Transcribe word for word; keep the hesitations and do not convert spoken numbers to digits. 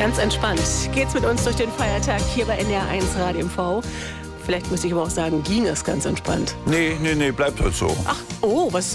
Ganz entspannt geht's mit uns durch den Feiertag hier bei N D R eins Radio M V. Vielleicht müsste ich aber auch sagen, ging es ganz entspannt. Nee, nee, nee, bleibt halt so. Ach, oh, was